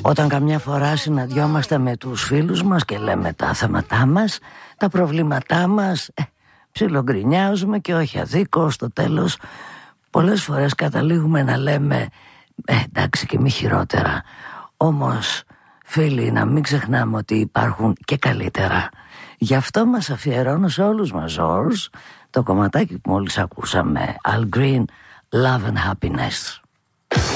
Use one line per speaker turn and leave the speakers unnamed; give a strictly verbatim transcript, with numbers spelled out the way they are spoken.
Όταν καμιά φορά συναντιόμαστε με τους φίλους μας και λέμε τα θέματά μας, τα προβλήματά μας, ε, ψιλογκρινιάζουμε και όχι αδίκως. Στο τέλος πολλές φορές καταλήγουμε να λέμε ε, εντάξει και μη χειρότερα. Όμως φίλοι, να μην ξεχνάμε ότι υπάρχουν και καλύτερα. Γι' αυτό μας αφιερώνω σε όλους μας Ζόρς το κομματάκι που μόλις ακούσαμε, Al Green, Love and Happiness.